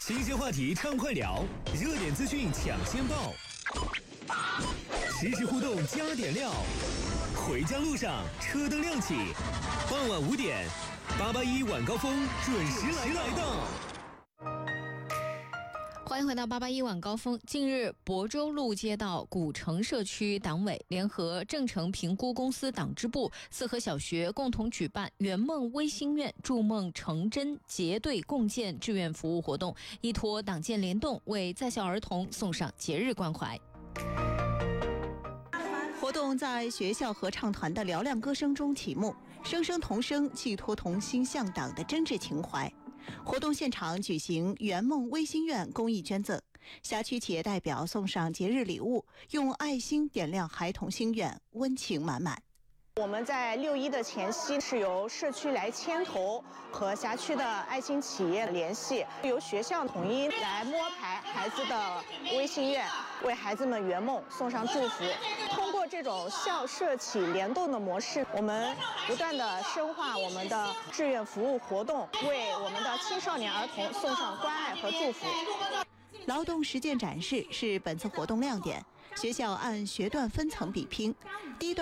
新鲜话题畅快聊，热点资讯抢先报，实时互动加点料。回家路上车灯亮起，傍晚5点，881晚高峰准时来到。 欢迎回到881晚高峰。近日，亳州路街道古城社区党委联合正诚评估公司党支部、四河小学共同举办圆梦微心愿筑梦成真结对共建志愿服务活动，依托党建联动，为在校儿童送上节日关怀。 活动在学校合唱团的嘹亮歌声中启幕，声声同声寄托同心向党的真挚情怀。活动现场举行圆梦微心愿公益捐赠，辖区企业代表送上节日礼物，用爱心点亮孩童心愿，温情满满。 我们在6·1的前夕是由社区来牵头，和辖区的爱心企业联系，由学校统一来摸排孩子的微心愿，为孩子们圆梦送上祝福。通过这种校社企联动的模式，我们不断的深化我们的志愿服务活动，为我们的青少年儿童送上关爱和祝福。 劳动实践展示是本次活动亮点，学校按学段分层比拼，第一段